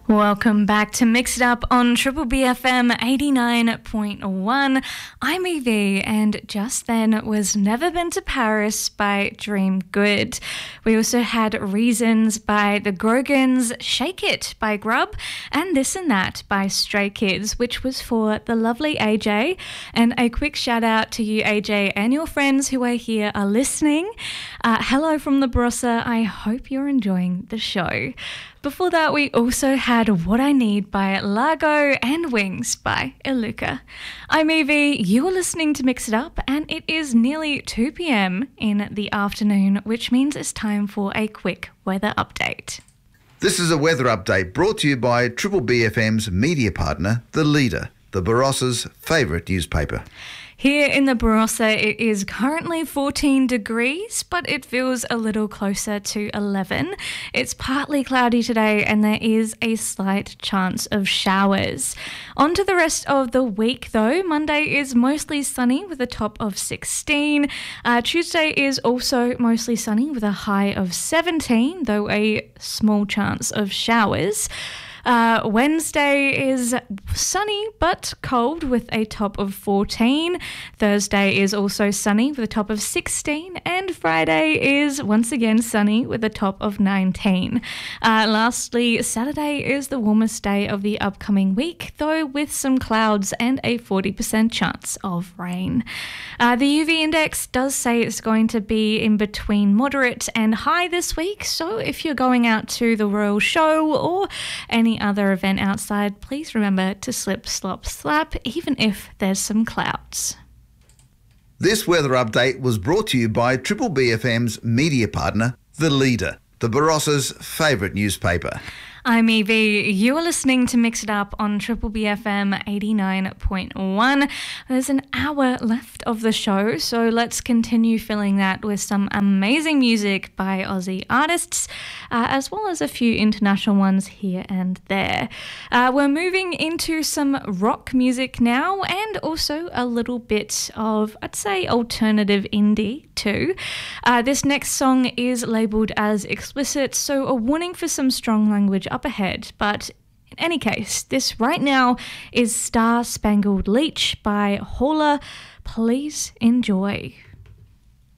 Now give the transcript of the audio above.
Welcome back to Mix It Up on Triple BFM 89.1. I'm Evie, and just then was Never Been to Paris by Dream Good. We also had Reasons by The Grogans, Shake It by Grub, and This and That by Stray Kids, which was for the lovely AJ. And a quick shout out to you, AJ, and your friends who are here are listening. Hello from the Barossa. I hope you're enjoying the show. Before that, we also had What I Need by Largo and Wings by Iluka. I'm Evie, you're listening to Mix It Up, and it is nearly 2 p.m. in the afternoon, which means it's time for a quick weather update. This is a weather update brought to you by Triple BFM's media partner, The Leader, the Barossa's favourite newspaper. Here in the Barossa, it is currently 14 degrees, but it feels a little closer to 11. It's partly cloudy today, and there is a slight chance of showers. On to the rest of the week, though. Monday is mostly sunny with a top of 16. Tuesday is also mostly sunny with a high of 17, though a small chance of showers. Wednesday is sunny but cold with a top of 14. Thursday is also sunny with a top of 16. And Friday is once again sunny with a top of 19. Lastly, Saturday is the warmest day of the upcoming week, though with some clouds and a 40% chance of rain. The UV index does say it's going to be in between moderate and high this week, so if you're going out to the Royal Show or any other event outside, please remember to slip, slop, slap, even if there's some clouds. This weather update was brought to you by Triple BFM's media partner, The Leader, the Barossa's favourite newspaper. I'm Evie. You're listening to Mix It Up on Triple BFM 89.1. There's an hour left of the show, so let's continue filling that with some amazing music by Aussie artists, as well as a few international ones here and there. We're moving into some rock music now, and also a little bit of, I'd say, alternative indie too. This next song is labelled as explicit, so a warning for some strong language up ahead, but in any case, this right now is Star Spangled Leech by Hauler. Please enjoy.